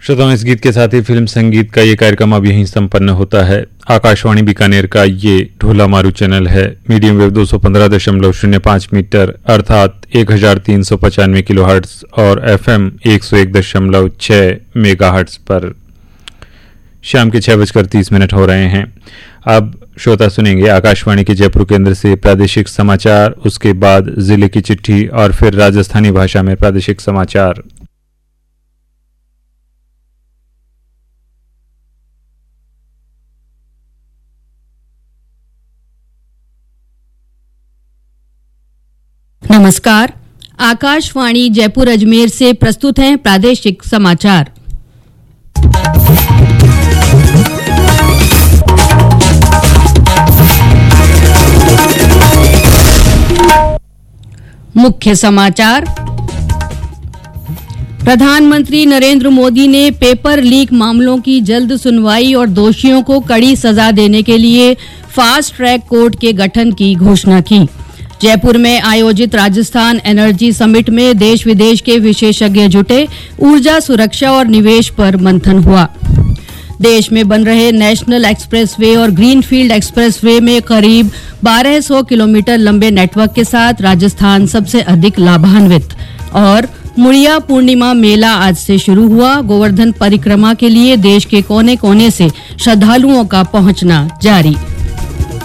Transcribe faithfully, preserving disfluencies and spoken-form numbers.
श्रोताओं, इस गीत के साथ ही फिल्म संगीत का ये कार्यक्रम अब यहीं संपन्न होता है। आकाशवाणी बीकानेर का ये ढोला मारू चैनल है। मीडियम वेव दो सौ पंद्रह दशमलव शून्य पाँच मीटर अर्थात एक हजार तीन सौ पचानवे किलो हर्ट्ज और एफएम एक सौ एक दशमलव छह मेगा हर्ट्ज पर शाम के छह बजकर तीस मिनट हो रहे हैं। अब श्रोता सुनेंगे आकाशवाणी के जयपुर केंद्र से प्रादेशिक समाचार, उसके बाद जिले की चिट्ठी और फिर राजस्थानी भाषा में प्रादेशिक समाचार। नमस्कार, आकाशवाणी जयपुर अजमेर से प्रस्तुत हैं प्रादेशिक समाचार। मुख्य समाचार। प्रधानमंत्री नरेंद्र मोदी ने पेपर लीक मामलों की जल्द सुनवाई और दोषियों को कड़ी सजा देने के लिए फास्ट ट्रैक कोर्ट के गठन की घोषणा की। जयपुर में आयोजित राजस्थान एनर्जी समिट में देश विदेश के विशेषज्ञ जुटे, ऊर्जा सुरक्षा और निवेश पर मंथन हुआ। देश में बन रहे नेशनल एक्सप्रेसवे और ग्रीनफील्ड एक्सप्रेसवे में करीब बारह सौ किलोमीटर लंबे नेटवर्क के साथ राजस्थान सबसे अधिक लाभान्वित। और मुड़िया पूर्णिमा मेला आज से शुरू हुआ। गोवर्धन परिक्रमा के लिए देश के कोने कोने से श्रद्धालुओं का पहुंचना जारी।